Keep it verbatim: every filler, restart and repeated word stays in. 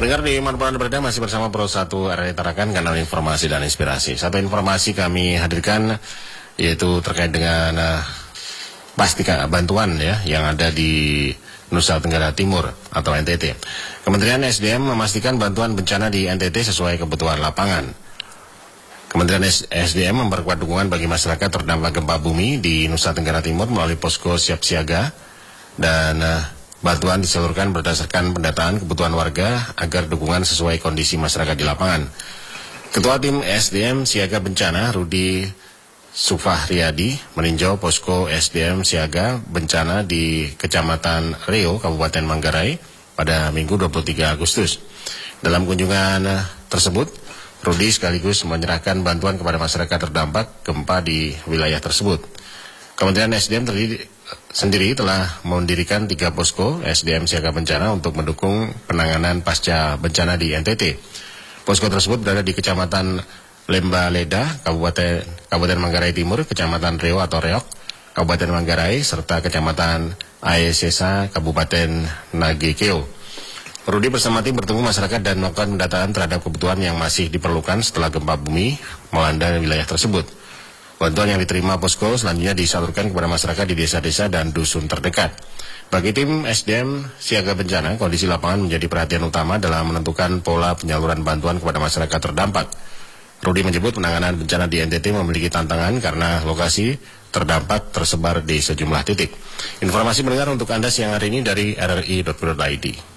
Pendengar di manfaat berada masih bersama Pro satu R R I Tarakan, kanal informasi dan inspirasi. Satu informasi kami hadirkan yaitu terkait dengan uh, pastika bantuan ya yang ada di Nusa Tenggara Timur atau N T T. Kementerian S D M memastikan bantuan bencana di N T T sesuai kebutuhan lapangan. Kementerian S D M memperkuat dukungan bagi masyarakat terdampak gempa bumi di Nusa Tenggara Timur melalui posko siap siaga dan uh, bantuan disalurkan berdasarkan pendataan kebutuhan warga agar dukungan sesuai kondisi masyarakat di lapangan. Ketua Tim S D M Siaga Bencana Rudi Sufahriyadi meninjau posko S D M Siaga Bencana di Kecamatan Reo, Kabupaten Manggarai pada Minggu dua puluh tiga Agustus. Dalam kunjungan tersebut, Rudi sekaligus menyerahkan bantuan kepada masyarakat terdampak gempa di wilayah tersebut. Kementerian S D M terdiri sendiri telah mendirikan tiga posko S D M Siaga Bencana untuk mendukung penanganan pasca bencana di N T T. Posko tersebut berada di Kecamatan Lemba Leda, Kabupaten Kabupaten Manggarai Timur, Kecamatan Reo atau Reok, Kabupaten Manggarai, serta Kecamatan Aesesa, Kabupaten Nagekeo. Rudi bersama tim bertemu masyarakat dan melakukan pendataan terhadap kebutuhan yang masih diperlukan setelah gempa bumi melanda wilayah tersebut. Bantuan yang diterima posko selanjutnya disalurkan kepada masyarakat di desa-desa dan dusun terdekat. Bagi tim S D M Siaga Bencana, kondisi lapangan menjadi perhatian utama dalam menentukan pola penyaluran bantuan kepada masyarakat terdampak. Rudi menyebut penanganan bencana di N T T memiliki tantangan karena lokasi terdampak tersebar di sejumlah titik. Informasi mendengar untuk Anda siang hari ini dari R R I dot co dot I D.